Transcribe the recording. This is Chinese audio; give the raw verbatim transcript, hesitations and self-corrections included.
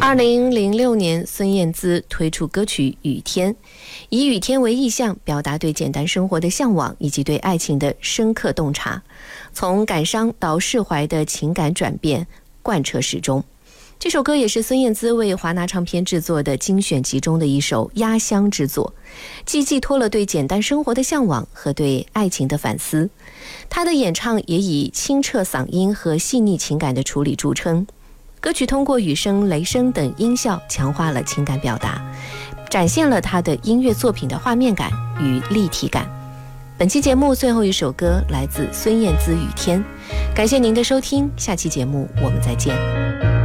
二零零六年，孙燕姿推出歌曲《雨天》，以雨天为意象，表达对简单生活的向往以及对爱情的深刻洞察，从感伤到释怀的情感转变贯彻始终。这首歌也是孙燕姿为华纳唱片制作的精选集中的一首压箱之作，既寄托了对简单生活的向往和对爱情的反思。她的演唱也以清澈嗓音和细腻情感的处理著称。歌曲通过雨声、雷声等音效强化了情感表达，展现了她的音乐作品的画面感与立体感。本期节目最后一首歌来自孙燕姿《雨天》，感谢您的收听，下期节目我们再见。